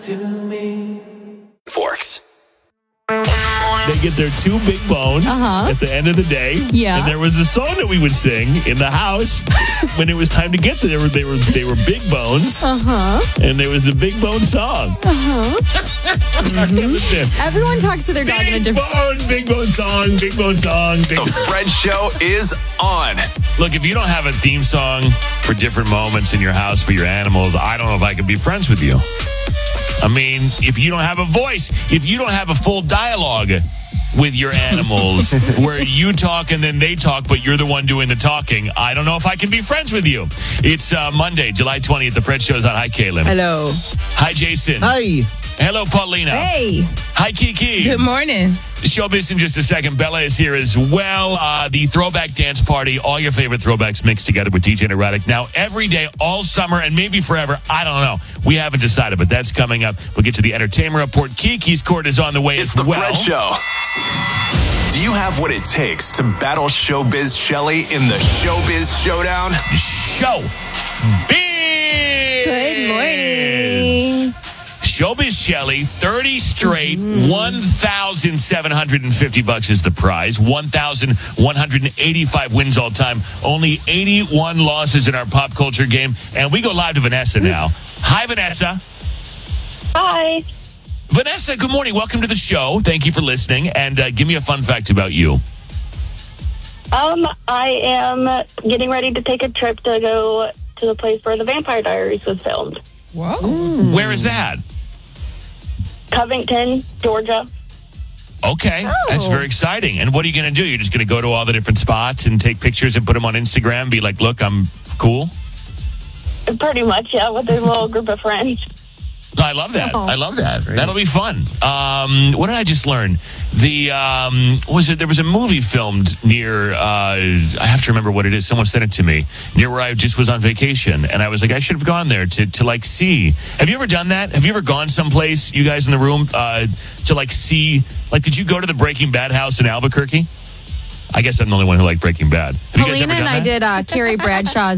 Forks. They get their two big bones at the end of the day. Yeah. And there was a song that we would sing in the house when it was time to get there. They were big bones. And there was a big bone song. Everyone talks to their dog in a different... Big bone song, big bone song. The Fred Show is on. Look, if you don't have a theme song for different moments in your house for your animals, I don't know if I could be friends with you. I mean, if you don't have a voice, if you don't have a full dialogue with your animals where you talk and then they talk, but you're the one doing the talking, I don't know if I can be friends with you. It's Monday, July 20th. The Fred Show's on. Hi, Caitlin. Hello. Hi, Jason. Hi. Hello, Paulina. Hey. Hi, Kiki. Good morning. Showbiz in just a second. Bella is here as well. The Throwback Dance Party, all your favorite throwbacks mixed together with DJ and Erotic. Now, every day, all summer, and maybe forever. I don't know. We haven't decided, but that's coming up. We'll get to the entertainment report. Kiki's court is on the way It's as the well. Fred Show. Do you have what it takes to battle Showbiz Shelly in the Showbiz Showdown? Showbiz. Good morning. Showbiz Shelly, 30 straight, $1,750 is the prize. 1,185 wins all time. Only 81 losses in our pop culture game. And we go live to Vanessa now. Hi, Vanessa. Hi. Vanessa, good morning. Welcome to the show. Thank you for listening. And give me a fun fact about you. I am getting ready to take a trip to go to the place where The Vampire Diaries was filmed. Whoa. Where is that? Covington, Georgia. Okay, that's very exciting. And what are you going to do? You're just going to go to all the different spots and take pictures and put them on Instagram? Be like, look, I'm cool? Pretty much, yeah, with a little group of friends. I love that. I love that. That'll be fun. What did I just learn? There was a movie filmed near, I have to remember what it is. Someone sent it to me, near where I just was on vacation. And I was like, I should have gone there to like see. Have you ever done that? Have you ever gone someplace, you guys in the room, to like see, like, did you go to the Breaking Bad house in Albuquerque? I guess I'm the only one who liked Breaking Bad. Have you guys ever Paulina done and I that? did Carrie Bradshaw's